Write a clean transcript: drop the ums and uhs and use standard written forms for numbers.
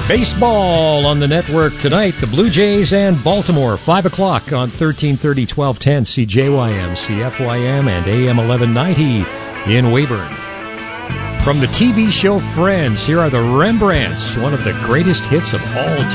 Baseball on the network tonight. The Blue Jays and Baltimore, 5 o'clock on 1330, 1210, CJYM, CFYM, and AM 1190 in Weyburn. From the TV show Friends, here are the Rembrandts, one of the greatest hits of all